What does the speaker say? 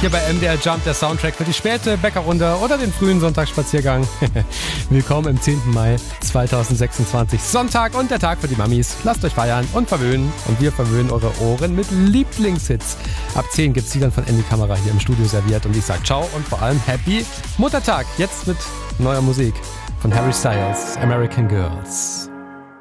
Hier bei MDR Jump, der Soundtrack für die späte Bäckerrunde oder den frühen Sonntagsspaziergang. Willkommen im 10. Mai 2026. Sonntag und der Tag für die Mamis. Lasst euch feiern und verwöhnen. Und wir verwöhnen eure Ohren mit Lieblingshits. Ab 10 gibt's die dann von Andy Kamera hier im Studio serviert. Und ich sag ciao und vor allem Happy Muttertag. Jetzt mit neuer Musik von Harry Styles, American Girls.